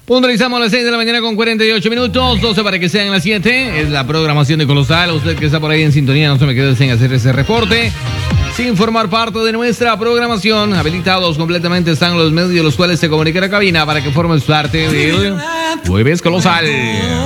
Puntualizamos a las 6 de la mañana con 48 minutos, 12 para que sean las 7. Es la programación de Colosal. Usted que está por ahí en sintonía, no se me quede sin hacer ese reporte. Sin formar parte de nuestra programación, habilitados completamente están los medios los cuales se comunica la cabina para que formes parte del Jueves Colosal.